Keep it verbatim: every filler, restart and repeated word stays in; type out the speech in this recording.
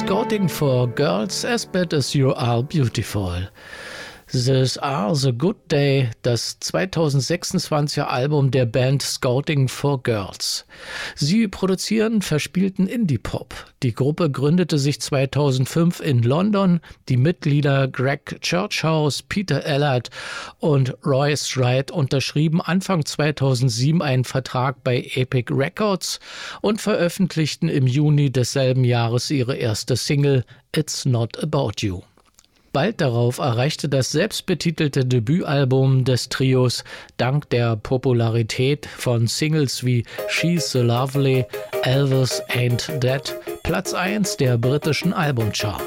Scouting for Girls as Bad as You Are Beautiful. This Are the Good Day, das zweitausendsechsundzwanziger Album der Band Scouting for Girls. Sie produzieren verspielten Indie-Pop. Die Gruppe gründete sich zweitausendfünf in London. Die Mitglieder Greg Churchhouse, Peter Allard und Royce Wright unterschrieben Anfang zweitausendsieben einen Vertrag bei Epic Records und veröffentlichten im Juni desselben Jahres ihre erste Single It's Not About You. Bald darauf erreichte das selbstbetitelte Debütalbum des Trios dank der Popularität von Singles wie She's so Lovely, Elvis Ain't Dead Platz eins der britischen Albumcharts.